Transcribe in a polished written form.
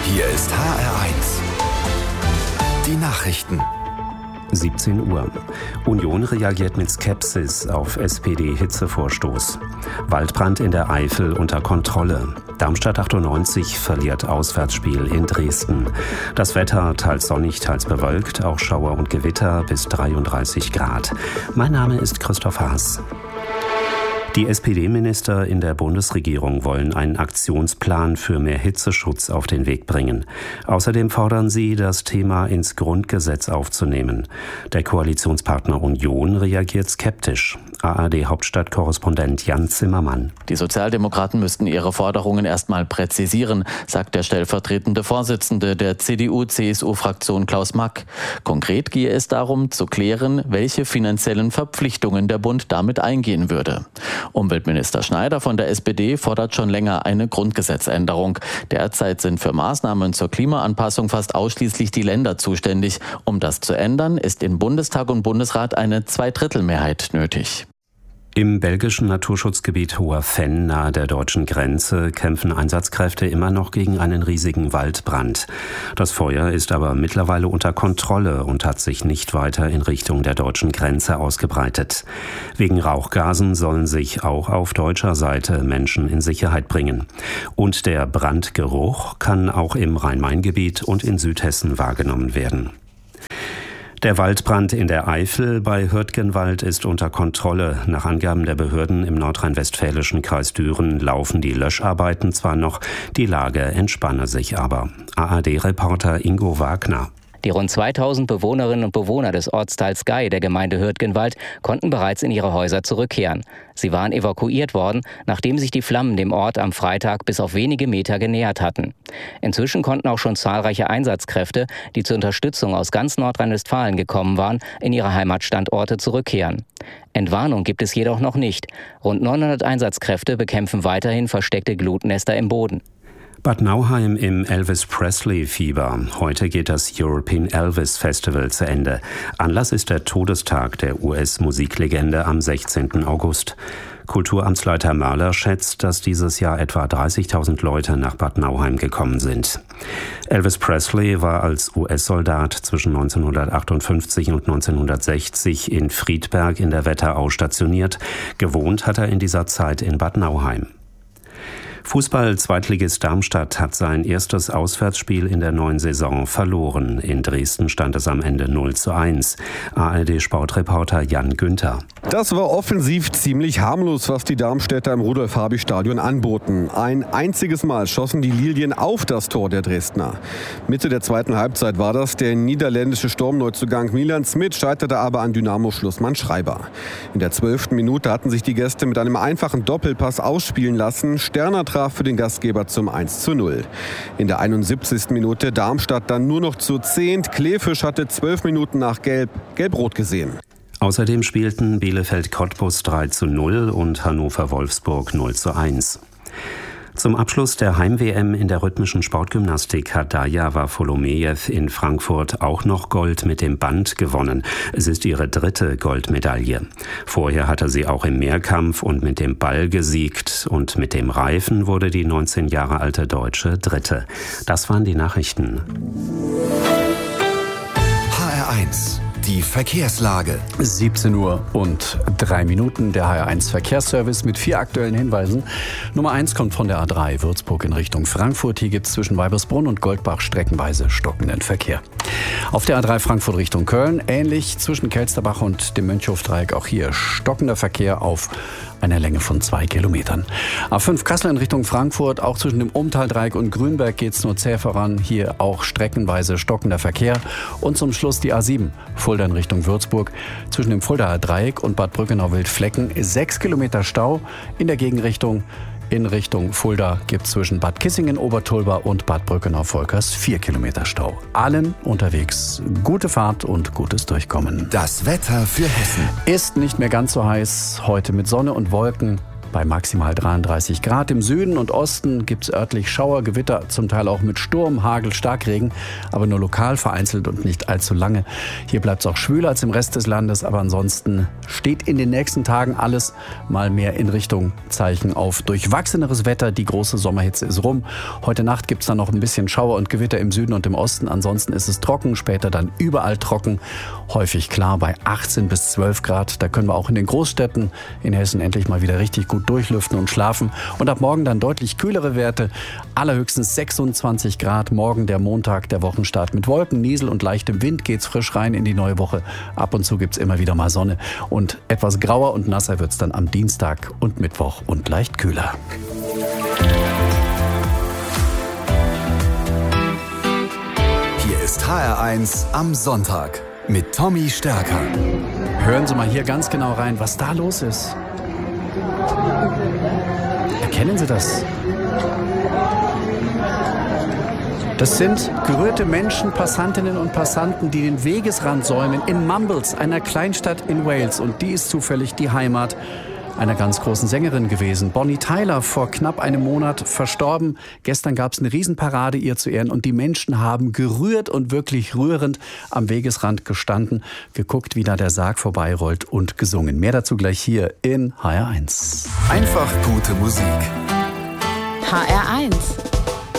Hier ist HR1. Die Nachrichten. 17 Uhr. Union reagiert mit Skepsis auf SPD-Hitzevorstoß. Waldbrand in der Eifel unter Kontrolle. Darmstadt 98 verliert Auswärtsspiel in Dresden. Das Wetter teils sonnig, teils bewölkt, auch Schauer und Gewitter bis 33 Grad. Mein Name ist Christoph Haas. Die SPD-Minister in der Bundesregierung wollen einen Aktionsplan für mehr Hitzeschutz auf den Weg bringen. Außerdem fordern sie, das Thema ins Grundgesetz aufzunehmen. Der Koalitionspartner Union reagiert skeptisch. ARD-Hauptstadtkorrespondent Jan Zimmermann. Die Sozialdemokraten müssten ihre Forderungen erstmal präzisieren, sagt der stellvertretende Vorsitzende der CDU-CSU-Fraktion Klaus Mack. Konkret gehe es darum, zu klären, welche finanziellen Verpflichtungen der Bund damit eingehen würde. Umweltminister Schneider von der SPD fordert schon länger eine Grundgesetzänderung. Derzeit sind für Maßnahmen zur Klimaanpassung fast ausschließlich die Länder zuständig. Um das zu ändern, ist in Bundestag und Bundesrat eine Zweidrittelmehrheit nötig. Im belgischen Naturschutzgebiet Hoher Venn nahe der deutschen Grenze kämpfen Einsatzkräfte immer noch gegen einen riesigen Waldbrand. Das Feuer ist aber mittlerweile unter Kontrolle und hat sich nicht weiter in Richtung der deutschen Grenze ausgebreitet. Wegen Rauchgasen sollen sich auch auf deutscher Seite Menschen in Sicherheit bringen. Und der Brandgeruch kann auch im Rhein-Main-Gebiet und in Südhessen wahrgenommen werden. Der Waldbrand in der Eifel bei Hürtgenwald ist unter Kontrolle. Nach Angaben der Behörden im nordrhein-westfälischen Kreis Düren laufen die Löscharbeiten zwar noch, die Lage entspanne sich aber. ARD-Reporter Ingo Wagner. Die rund 2000 Bewohnerinnen und Bewohner des Ortsteils Gey der Gemeinde Hürtgenwald konnten bereits in ihre Häuser zurückkehren. Sie waren evakuiert worden, nachdem sich die Flammen dem Ort am Freitag bis auf wenige Meter genähert hatten. Inzwischen konnten auch schon zahlreiche Einsatzkräfte, die zur Unterstützung aus ganz Nordrhein-Westfalen gekommen waren, in ihre Heimatstandorte zurückkehren. Entwarnung gibt es jedoch noch nicht. Rund 900 Einsatzkräfte bekämpfen weiterhin versteckte Glutnester im Boden. Bad Nauheim im Elvis-Presley-Fieber. Heute geht das European Elvis Festival zu Ende. Anlass ist der Todestag der US-Musiklegende am 16. August. Kulturamtsleiter Mörler schätzt, dass dieses Jahr etwa 30.000 Leute nach Bad Nauheim gekommen sind. Elvis Presley war als US-Soldat zwischen 1958 und 1960 in Friedberg in der Wetterau stationiert. Gewohnt hat er in dieser Zeit in Bad Nauheim. Fußball-Zweitligist Darmstadt hat sein erstes Auswärtsspiel in der neuen Saison verloren. In Dresden stand es am Ende 0:1. ARD-Sportreporter Jan Günther. Das war offensiv ziemlich harmlos, was die Darmstädter im Rudolf-Habich-Stadion anboten. Ein einziges Mal schossen die Lilien auf das Tor der Dresdner. Mitte der zweiten Halbzeit war das. Der niederländische Sturmneuzugang Milan Smit scheiterte aber an Dynamo-Schlussmann Schreiber. In der 12. Minute hatten sich die Gäste mit einem einfachen Doppelpass ausspielen lassen. Sterner traf für den Gastgeber zum 1:0. In der 71. Minute Darmstadt dann nur noch zu 10. Kleefisch hatte 12 Minuten nach Gelb-Rot gesehen. Außerdem spielten Bielefeld-Cottbus 3:0 und Hannover-Wolfsburg 0:1. Zum Abschluss der Heim-WM in der rhythmischen Sportgymnastik hat Daja Wafolomejew in Frankfurt auch noch Gold mit dem Band gewonnen. Es ist ihre dritte Goldmedaille. Vorher hatte sie auch im Mehrkampf und mit dem Ball gesiegt. Und mit dem Reifen wurde die 19 Jahre alte Deutsche Dritte. Das waren die Nachrichten. HR1. Die Verkehrslage. 17 Uhr und 3 Minuten. Der HR1 Verkehrsservice mit 4 aktuellen Hinweisen. Nummer 1 kommt von der A3 Würzburg in Richtung Frankfurt. Hier gibt es zwischen Weibersbrunn und Goldbach streckenweise stockenden Verkehr. Auf der A3 Frankfurt Richtung Köln ähnlich zwischen Kelsterbach und dem Mönchhofdreieck. Auch hier stockender Verkehr auf einer Länge von 2 Kilometern. A5 Kassel in Richtung Frankfurt, auch zwischen dem Umtaldreieck und Grünberg geht es nur zäh voran. Hier auch streckenweise stockender Verkehr. Und zum Schluss die A7 Fulda in Richtung Würzburg. Zwischen dem Fuldaer Dreieck und Bad Brückenau-Wildflecken 6 Kilometer Stau. In der Gegenrichtung in Richtung Fulda gibt es zwischen Bad Kissingen-Obertulba und Bad Brückenau-Volkers 4 Kilometer Stau. Allen unterwegs gute Fahrt und gutes Durchkommen. Das Wetter für Hessen. Ist nicht mehr ganz so heiß. Heute mit Sonne und Wolken. bei maximal 33 Grad. Im Süden und Osten gibt es örtlich Schauer, Gewitter, zum Teil auch mit Sturm, Hagel, Starkregen, aber nur lokal vereinzelt und nicht allzu lange. Hier bleibt es auch schwüler als im Rest des Landes, aber ansonsten steht in den nächsten Tagen alles mal mehr in Richtung Zeichen auf durchwachseneres Wetter. Die große Sommerhitze ist rum. Heute Nacht gibt es dann noch ein bisschen Schauer und Gewitter im Süden und im Osten. Ansonsten ist es trocken, später dann überall trocken. Häufig klar bei 18 bis 12 Grad. Da können wir auch in den Großstädten in Hessen endlich mal wieder richtig gut durchlüften und schlafen. Und ab morgen dann deutlich kühlere Werte. Allerhöchstens 26 Grad. Morgen der Montag, der Wochenstart mit Wolken, Niesel und leichtem Wind. Geht's frisch rein in die neue Woche. Ab und zu gibt's immer wieder mal Sonne. Und etwas grauer und nasser wird's dann am Dienstag und Mittwoch und leicht kühler. Hier ist HR1 am Sonntag mit Tommy Stärker. Hören Sie mal hier ganz genau rein, was da los ist. Erkennen Sie das? Das sind gerührte Menschen, Passantinnen und Passanten, die den Wegesrand säumen in Mumbles, einer Kleinstadt in Wales. Und die ist zufällig die Heimat einer ganz großen Sängerin gewesen. Bonnie Tyler, vor knapp einem Monat verstorben. Gestern gab es eine Riesenparade ihr zu Ehren und die Menschen haben gerührt und wirklich rührend am Wegesrand gestanden, geguckt, wie da der Sarg vorbeirollt und gesungen. Mehr dazu gleich hier in HR1. Einfach gute Musik. HR1